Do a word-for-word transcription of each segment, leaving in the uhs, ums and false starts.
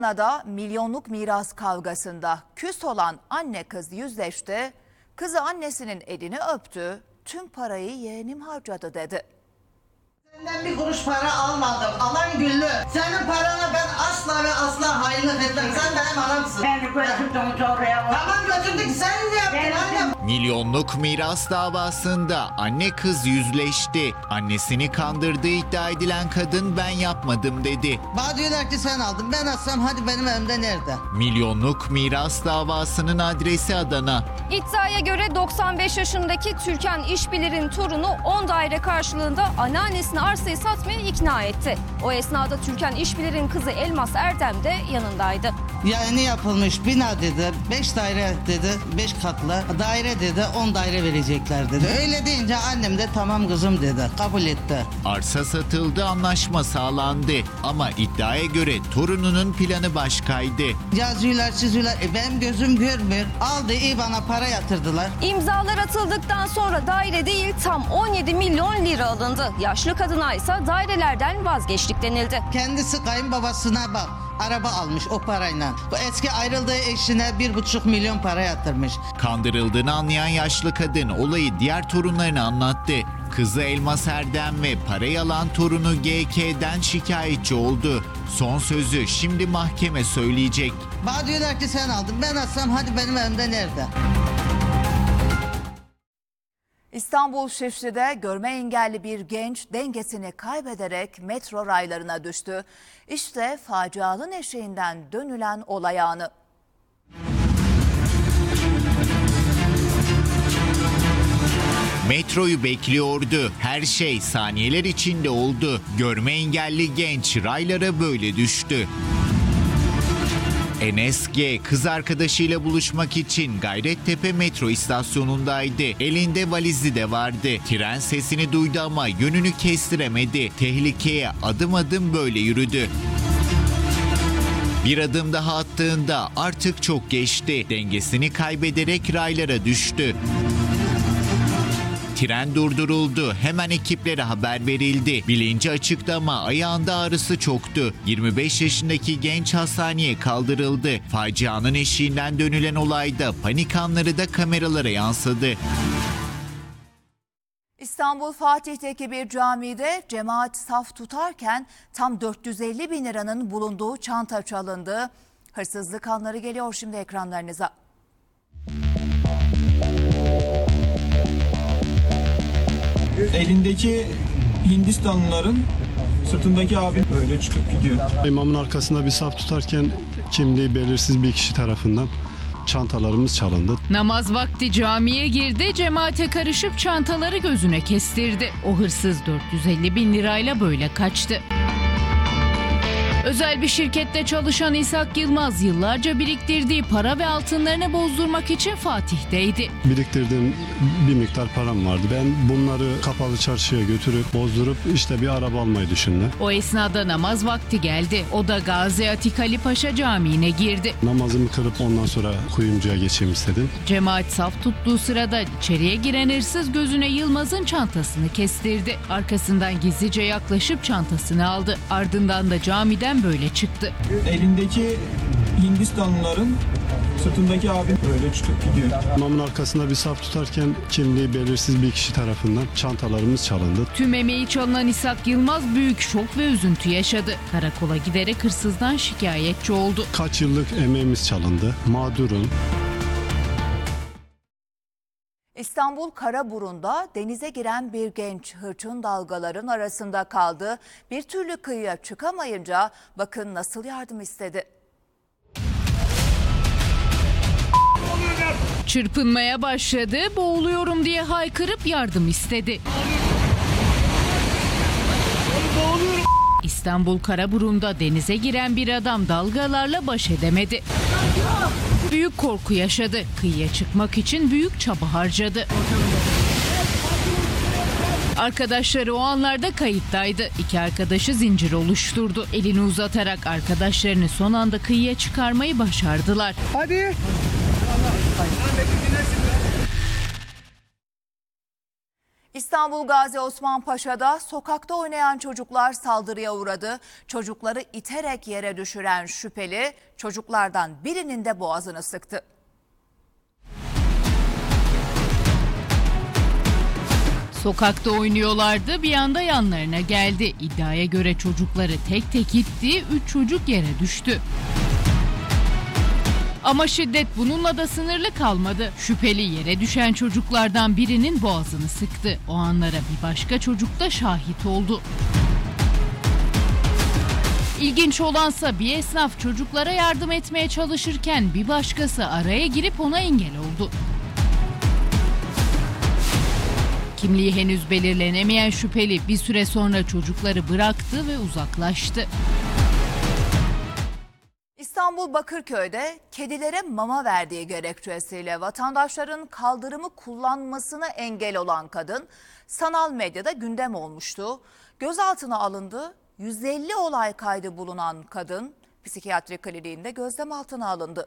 Da milyonluk miras kavgasında küs olan anne kız yüzleşti, kızı annesinin elini öptü, tüm parayı yeğenim harcadı dedi. Senden bir kuruş para almadım, alan güllü. Senin parana ben asla ve asla hainlik etmem, sen benim anamsın. Beni götürdünüz oraya. Tamam götürdük, sen ne yaptın annem? Milyonluk miras davasında anne kız yüzleşti. Annesini kandırdığı iddia edilen kadın ben yapmadım dedi. Bana diyorlar ki sen aldın, ben atsam hadi benim evimde nerede? Milyonluk miras davasının adresi Adana. İddiaya göre doksan beş yaşındaki Türkan İşbilir'in torunu on daire karşılığında anneannesine arsayı satmaya ikna etti. O esnada Türkan İşbilir'in kızı Elmas Erdem de yanındaydı. Yani yapılmış bina dedi, beş daire dedi, beş katlı daire dedi, on daire verecekler dedi. Öyle deyince annem de tamam kızım dedi, kabul etti. Arsa satıldı, anlaşma sağlandı. Ama iddiaya göre torununun planı başkaydı. Yazıyorlar, çiziyorlar, e benim gözüm görmüyor. Aldı, iyi bana para yatırdılar. İmzalar atıldıktan sonra daire değil tam on yedi milyon lira alındı. Yaşlı kadına ise dairelerden vazgeçtik denildi. Kendisi kayınbabasına bak, araba almış o parayla. Bu eski ayrıldığı eşine bir buçuk milyon para yatırmış. Kandırıldığını anlayan yaşlı kadın olayı diğer torunlarına anlattı. Kızı Elmas Erdem ve parayı alan torunu G K'den şikayetçi oldu. Son sözü şimdi mahkeme söyleyecek. Bana diyorlar ki sen aldın, ben atsam hadi benim evimde nerede? İstanbul Şişli'de görme engelli bir genç dengesini kaybederek metro raylarına düştü. İşte facianın eşiğinden dönülen olay anı. Metroyu bekliyordu. Her şey saniyeler içinde oldu. Görme engelli genç raylara böyle düştü. Enes G kız arkadaşıyla buluşmak için Gayrettepe metro istasyonundaydı. Elinde valizi de vardı. Tren sesini duydu ama yönünü kestiremedi. Tehlikeye adım adım böyle yürüdü. Bir adım daha attığında artık çok geçti. Dengesini kaybederek raylara düştü. Tren durduruldu. Hemen ekiplere haber verildi. Bilinci açıktı ama ayağında ağrısı çoktu. yirmi beş yaşındaki genç hastaneye kaldırıldı. Facianın eşiğinden dönülen olayda panik anları da kameralara yansıdı. İstanbul Fatih'teki bir camide cemaat saf tutarken tam dört yüz elli bin liranın bulunduğu çanta çalındı. Hırsızlık anları geliyor şimdi ekranlarınıza. Elindeki Hindistanlıların sırtındaki abi böyle çıkıp gidiyor. İmamın arkasında bir saf tutarken kimliği belirsiz bir kişi tarafından çantalarımız çalındı. Namaz vakti camiye girdi, cemaate karışıp çantaları gözüne kestirdi. O hırsız dört yüz elli bin lirayla böyle kaçtı. Özel bir şirkette çalışan İshak Yılmaz yıllarca biriktirdiği para ve altınlarını bozdurmak için Fatih'teydi. Biriktirdiğim bir miktar param vardı. Ben bunları kapalı çarşıya götürüp bozdurup işte bir araba almayı düşündüm. O esnada namaz vakti geldi. O da Gazi Atik Ali Paşa Camii'ne girdi. Namazımı kırıp ondan sonra kuyumcuya geçeyim istedim. Cemaat saf tuttuğu sırada içeriye giren hırsız gözüne Yılmaz'ın çantasını kestirdi. Arkasından gizlice yaklaşıp çantasını aldı. Ardından da camiden böyle çıktı. Elindeki Hindistanlıların sırtındaki abi böyle çıkıp gidiyor. İmamın arkasında bir saf tutarken kimliği belirsiz bir kişi tarafından çantalarımız çalındı. Tüm emeği çalınan İshak Yılmaz büyük şok ve üzüntü yaşadı. Karakola giderek hırsızdan şikayetçi oldu. Kaç yıllık emeğimiz çalındı. Mağdurum. İstanbul Karaburun'da denize giren bir genç hırçın dalgaların arasında kaldı. Bir türlü kıyıya çıkamayınca bakın nasıl yardım istedi. Çırpınmaya başladı, boğuluyorum diye haykırıp yardım istedi. İstanbul Karaburun'da denize giren bir adam dalgalarla baş edemedi. Büyük korku yaşadı. Kıyıya çıkmak için büyük çaba harcadı. Arkadaşları o anlarda kayıttaydı. İki arkadaşı zincir oluşturdu. Elini uzatarak arkadaşlarını son anda kıyıya çıkarmayı başardılar. Hadi. İstanbul Gazi Osman Paşa'da sokakta oynayan çocuklar saldırıya uğradı. Çocukları iterek yere düşüren şüpheli çocuklardan birinin de boğazını sıktı. Sokakta oynuyorlardı, bir anda yanlarına geldi. İddiaya göre çocukları tek tek itti, üç çocuk yere düştü. Ama şiddet bununla da sınırlı kalmadı. Şüpheli yere düşen çocuklardan birinin boğazını sıktı. O anlara bir başka çocuk da şahit oldu. İlginç olansa bir esnaf çocuklara yardım etmeye çalışırken bir başkası araya girip ona engel oldu. Kimliği henüz belirlenemeyen şüpheli bir süre sonra çocukları bıraktı ve uzaklaştı. İstanbul Bakırköy'de kedilere mama verdiği gerekçesiyle vatandaşların kaldırımı kullanmasına engel olan kadın sanal medyada gündem olmuştu. Gözaltına alındı. yüz elli olay kaydı bulunan kadın psikiyatri kliniğinde gözlem altına alındı.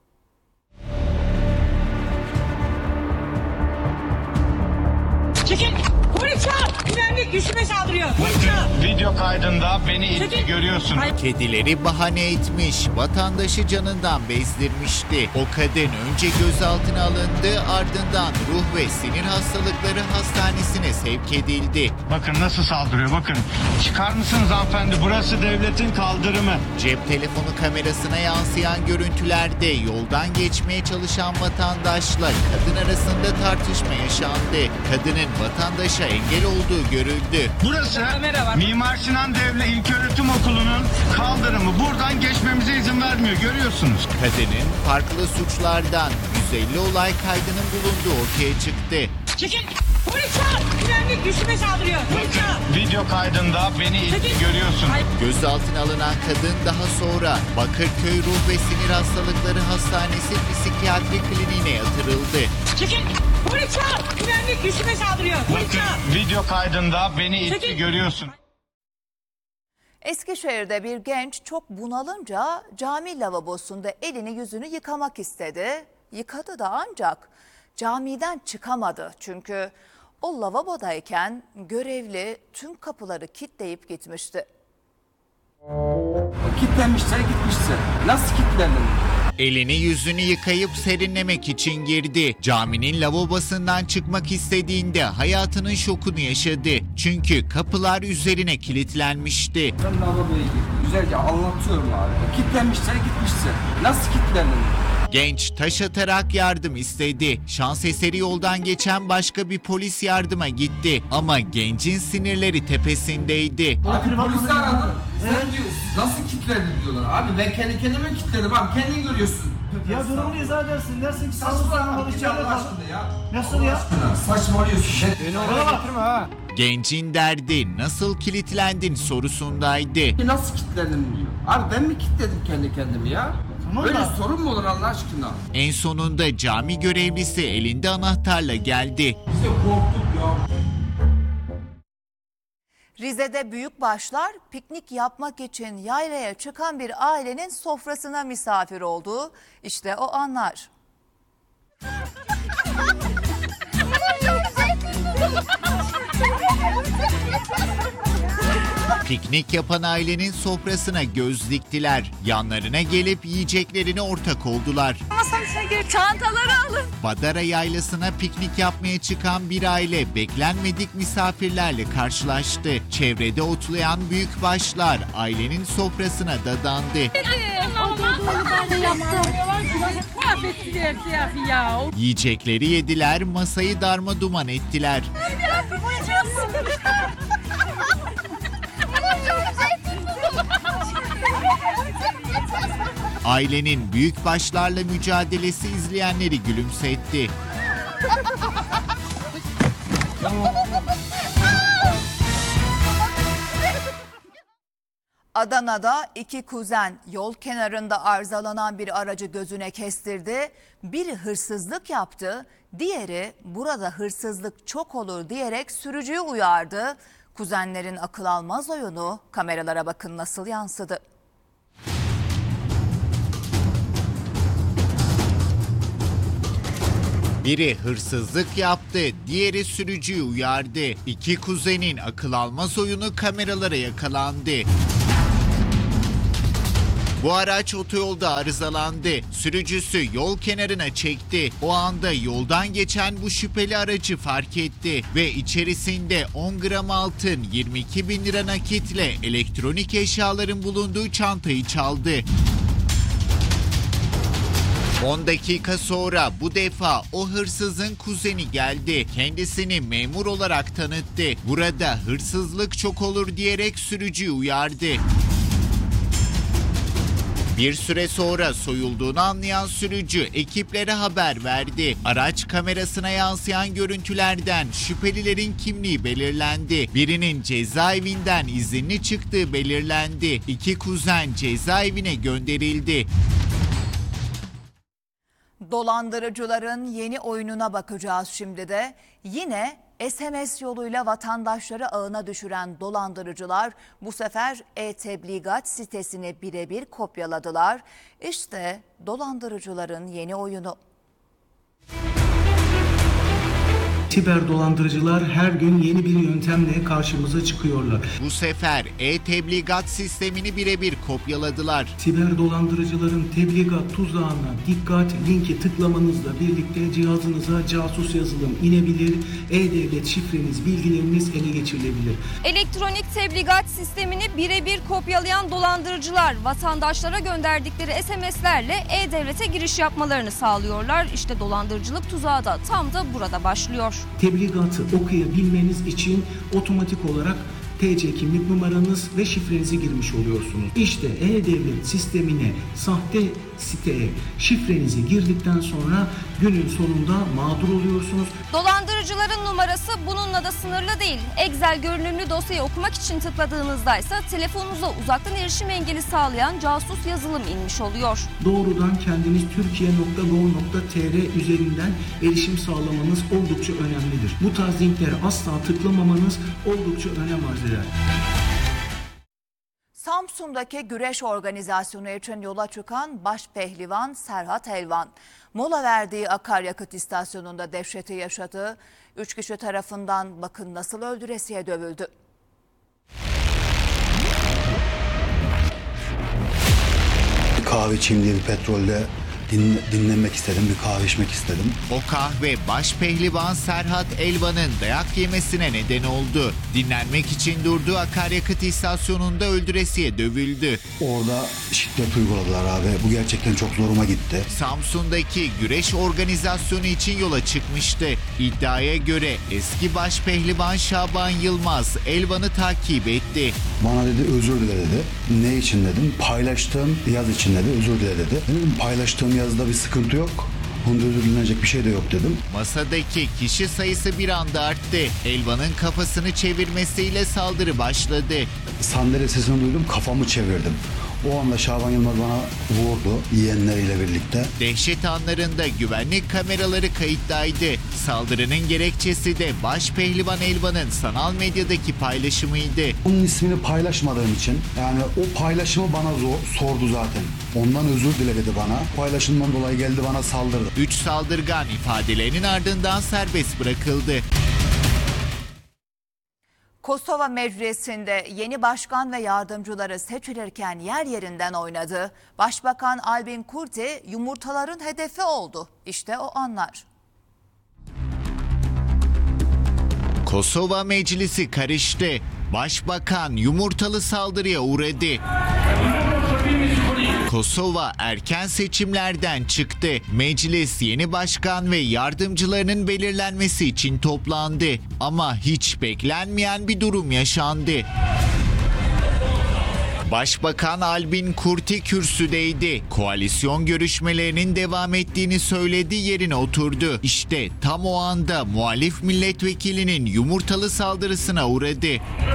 Çekil! Polis çağır! Güvenlik üstüme saldırıyor. Polis çağır! Video kaydında beni itti görüyorsun. Kedileri bahane etmiş, vatandaşı canından bezdirmişti. O kadın önce gözaltına alındı, ardından ruh ve sinir hastalıkları hastanesine sevk edildi. Bakın nasıl saldırıyor, bakın. Çıkar mısınız hanımefendi? Burası devletin kaldırımı. Cep telefonu kamerasına yansıyan görüntülerde yoldan geçmeye çalışan vatandaşla kadın arasında tartışma yaşandı. Kadının vatandaşa engel olduğu görüldü. Burası Mimar Sinan Devlet İlköğretim Okulu'nun kaldırımı. Buradan geçmemize izin vermiyor, görüyorsunuz. Kadının farklı suçlardan yüz elli olay kaydının bulunduğu ortaya çıktı. Çekil! Polis çağır! Güvenlik üstüme saldırıyor. Polis çağır! Video kaydında beni itti görüyorsun. Gözaltına alınan kadın daha sonra Bakırköy Ruh ve Sinir Hastalıkları Hastanesi Psikiyatri Kliniğine yatırıldı. Çekil! Polis çağır! Güvenlik üstüme saldırıyor. Polis çağır! Video kaydında beni itti Çekil. görüyorsun. Eskişehir'de bir genç çok bunalınca cami lavabosunda elini yüzünü yıkamak istedi. Yıkadı da ancak camiden çıkamadı. Çünkü o lavabodayken görevli tüm kapıları kilitleyip gitmişti. Kilitlenmişse gitmişse. Nasıl kilitlendin? Elini yüzünü yıkayıp serinlemek için girdi. Caminin lavabosundan çıkmak istediğinde hayatının şokunu yaşadı. Çünkü kapılar üzerine kilitlenmişti. Ben lavaboya girdim. Güzelce anlatıyorum abi. Kilitlenmişse gitmişse. Nasıl kilitlendin? Genç taş atarak yardım istedi. Şans eseri yoldan geçen başka bir polis yardıma gitti. Ama gencin sinirleri tepesindeydi. Abi polisi aradım. Sen diyor nasıl kilitlendin diyorlar. Abi ben kendi kendime kilitledim abi. Kendin görüyorsun. Ya durumu izah edersin. Dersin ki Saçma saçmalama abi. içeride Allah kal. aşkına ya. Nasıl ya? Saçmalıyorsun. Bana batırma ha. Gencin derdi nasıl kilitlendin sorusundaydı. Nasıl kilitlendin diyor. Abi ben mi kilitledim kendi kendimi ya? Tamam Böyle da. sorun mu olur Allah aşkına? En sonunda cami görevlisi elinde anahtarla geldi. Biz de korktuk ya. Rize'de büyükbaşlar piknik yapmak için yaylaya çıkan bir ailenin sofrasına misafir oldu. İşte o anlar. Piknik yapan ailenin sofrasına göz diktiler. Yanlarına gelip yiyeceklerini ortak oldular. Çantaları alın. Badara Yaylası'na piknik yapmaya çıkan bir aile beklenmedik misafirlerle karşılaştı. Çevrede otlayan büyükbaşlar ailenin sofrasına dadandı. Yiyecekleri yediler, masayı darma duman ettiler. Ailenin büyükbaşlarla mücadelesi izleyenleri gülümsetti. Adana'da iki kuzen yol kenarında arızalanan bir aracı gözüne kestirdi. Biri hırsızlık yaptı, diğeri burada hırsızlık çok olur diyerek sürücüyü uyardı. Kuzenlerin akıl almaz oyunu kameralara bakın nasıl yansıdı. Biri hırsızlık yaptı, diğeri sürücüyü uyardı. İki kuzenin akıl almaz oyunu kameralara yakalandı. Bu araç otoyolda arızalandı. Sürücüsü yol kenarına çekti. O anda yoldan geçen bu şüpheli aracı fark etti ve içerisinde on gram altın, yirmi iki bin lira nakitle elektronik eşyaların bulunduğu çantayı çaldı. on dakika sonra bu defa o hırsızın kuzeni geldi. Kendisini memur olarak tanıttı. Burada hırsızlık çok olur diyerek sürücüyü uyardı. Bir süre sonra soyulduğunu anlayan sürücü ekiplere haber verdi. Araç kamerasına yansıyan görüntülerden şüphelilerin kimliği belirlendi. Birinin cezaevinden izinli çıktığı belirlendi. İki kuzen cezaevine gönderildi. Dolandırıcıların yeni oyununa bakacağız şimdi de. Yine S M S yoluyla vatandaşları ağına düşüren dolandırıcılar bu sefer e-tebligat sitesini birebir kopyaladılar. İşte dolandırıcıların yeni oyunu. Siber dolandırıcılar her gün yeni bir yöntemle karşımıza çıkıyorlar. Bu sefer e-tebligat sistemini birebir kopyaladılar. Siber dolandırıcıların tebligat tuzağına dikkat, linki tıklamanızla birlikte cihazınıza casus yazılım inebilir, e-devlet şifreniz, bilgileriniz ele geçirilebilir. Elektronik tebligat sistemini birebir kopyalayan dolandırıcılar vatandaşlara gönderdikleri S M S'lerle e-devlete giriş yapmalarını sağlıyorlar. İşte dolandırıcılık tuzağı da tam da burada başlıyor. Tebligatı okuyabilmeniz için otomatik olarak T C kimlik numaranız ve şifrenizi girmiş oluyorsunuz. İşte e-devlet sistemine, sahte siteye şifrenizi girdikten sonra günün sonunda mağdur oluyorsunuz. Dolandırıcıların numarası bununla da sınırlı değil. Excel görünümlü dosyayı okumak için tıkladığınızda ise telefonunuza uzaktan erişim engeli sağlayan casus yazılım inmiş oluyor. Doğrudan kendiniz türkiye nokta gov nokta tr üzerinden erişim sağlamanız oldukça önemlidir. Bu tarz linklere asla tıklamamanız oldukça önem arz eder. Samsun'daki güreş organizasyonu için yola çıkan başpehlivan Serhat Elvan, mola verdiği akaryakıt istasyonunda dehşeti yaşadı. Üç kişi tarafından bakın nasıl öldüresiye dövüldü. Kahve içeyim diye bir petrolde Din, dinlemek istedim, bir kahve içmek istedim. O kahve başpehlivan Serhat Elvan'ın dayak yemesine neden oldu. Dinlenmek için durduğu akaryakıt istasyonunda öldüresiye dövüldü. Orada şiddet uyguladılar abi. Bu gerçekten çok zoruma gitti. Samsun'daki güreş organizasyonu için yola çıkmıştı. İddiaya göre eski başpehlivan Şaban Yılmaz Elvan'ı takip etti. Bana dedi özür dile dedi. Ne için dedim. Paylaştığım yaz için dedi. Özür dile dedi. Dedim paylaştığım yazıda bir sıkıntı yok. Bunda özür dilenecek bir şey de yok dedim. Masadaki kişi sayısı bir anda arttı. Elvan'ın kafasını çevirmesiyle saldırı başladı. Sandalye sesini duydum, kafamı çevirdim. O anda Şaban Yılmaz bana vurdu yeğenleriyle birlikte. Dehşet anlarında güvenlik kameraları kayıttaydı. Saldırının gerekçesi de başpehlivan Elvan'ın sanal medyadaki paylaşımıydı. Onun ismini paylaşmadığım için, yani o paylaşımı bana zor, sordu zaten. Ondan özür diledi bana. Paylaşımdan dolayı geldi bana saldırdı. Üç saldırgan ifadelerinin ardından serbest bırakıldı. Kosova Meclisi'nde yeni başkan ve yardımcıları seçilirken yer yerinden oynadı. Başbakan Albin Kurti yumurtaların hedefi oldu. İşte o anlar. Kosova Meclisi karıştı. Başbakan yumurtalı saldırıya uğradı. Kosova erken seçimlerden çıktı. Meclis yeni başkan ve yardımcılarının belirlenmesi için toplandı. Ama hiç beklenmeyen bir durum yaşandı. Başbakan Albin Kurti kürsüdeydi. Koalisyon görüşmelerinin devam ettiğini söyledi, yerine oturdu. İşte tam o anda muhalif milletvekilinin yumurtalı saldırısına uğradı.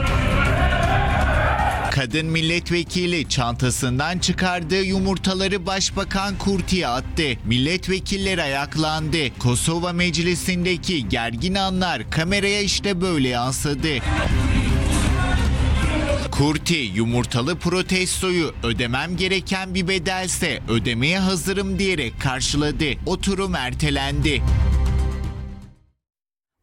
Kadın milletvekili çantasından çıkardığı yumurtaları Başbakan Kurti'ye attı. Milletvekilleri ayaklandı. Kosova Meclisi'ndeki gergin anlar kameraya işte böyle yansıdı. Kurti yumurtalı protestoyu ödemem gereken bir bedelse ödemeye hazırım diyerek karşıladı. Oturum ertelendi.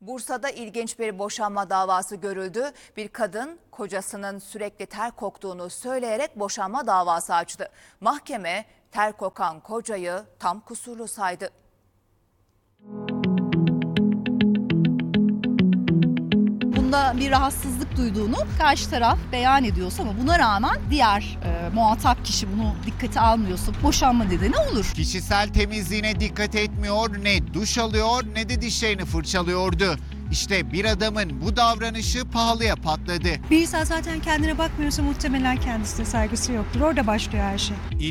Bursa'da ilginç bir boşanma davası görüldü. Bir kadın kocasının sürekli ter koktuğunu söyleyerek boşanma davası açtı. Mahkeme ter kokan kocayı tam kusurlu saydı. Bunda bir rahatsızlık duyduğunu karşı taraf beyan ediyorsa ama buna rağmen diğer e, muhatap kişi bunu dikkate almıyorsa boşanma nedeni olur. Kişisel temizliğine dikkat etmiyor, ne duş alıyor ne de dişlerini fırçalıyordu. İşte bir adamın bu davranışı pahalıya patladı. Bir insan zaten kendine bakmıyorsa muhtemelen kendisine saygısı yoktur. Orada başlıyor her şey.